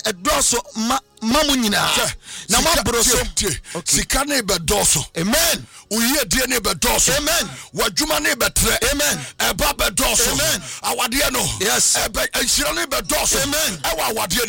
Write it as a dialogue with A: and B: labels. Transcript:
A: edoso mamu nyina na mabroso
B: sika ne bedoso
A: amen
B: uye die ne bedoso
A: amen
B: wadwuma ne betre
A: amen
B: eba bedoso
A: amen
B: awade no
A: yes
B: eba enhira ne bedoso
A: amen
B: ewa awade